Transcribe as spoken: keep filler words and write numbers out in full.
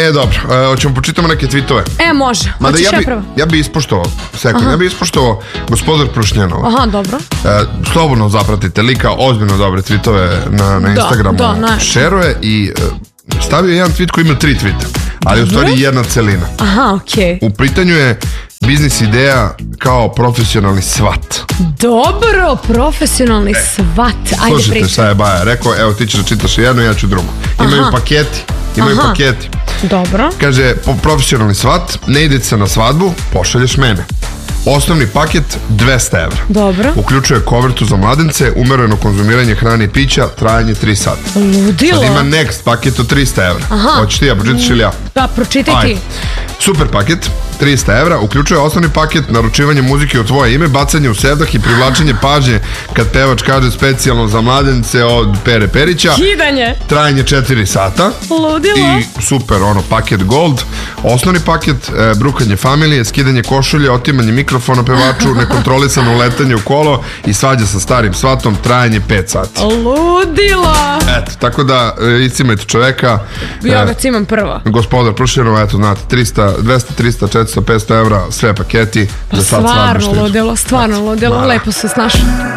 E, dobro, e, hoćemo počitamo neke tweetove. E, može. Mada Hoćeš ja ja bi, prvo? ja bi ispoštovao, sekund, ja bi ispoštovao gospodar Prušnjanova. Aha, dobro. E, slobodno zapratite lika, ozbiljno dobre tweetove na, na Instagramu. da, na- Šeruje i e, stavio je jedan tweet koji ima tri tweeta, ali u stvari jedna celina. Aha, okej. U pitanju je biznis ideja kao profesionalni svat. Dobro, profesionalni svat. Ajde, Slušajte pričaj. šta je Baja rekao, evo ti ćeš da čitaš jedno, ja ću drugo. Imaju Aha. paketi, imaju Aha. paketi. Dobro. Kaže, po- profesionalni svat, ne ide se na svadbu, pošalješ mene. Osnovni paket dvesta evra. Dobro. Uključuje kovertu za mladence, umereno konzumiranje hrane i pića, trajanje tri sata. Ludilo. Sad ima next paket od trista evra. Aha. Hoćeš ti ja, pročitaš ili ja? Da, pročitaj Ajde. ti. Super paket, trista evra, uključuje osnovni paket, naručivanje muzike u tvoje ime, bacanje u sevdah i privlačenje pažnje kad pevač kaže specijalno za mladence od Pere Perića. Kidanje. Trajanje četiri sata. Ludilo. I super, ono, paket gold. Osnovni paket, e, brukanje familije, skidanje košulje, otimanje mikrofona pevaču, nekontrolisano letanje u kolo i svađa sa starim svatom, trajanje pet sati. Ludilo. Eto, tako da e, iscimajte čoveka. Ja E, ga cimam prvo. Gospodar Prušjanova, eto, znate, trista, dvesta, trista, četiristo, petsto evra, sve paketi. Pa za sad svadbe stvarno što idu. ludilo, stvarno ludilo. Ma, da. Lepo se snašao.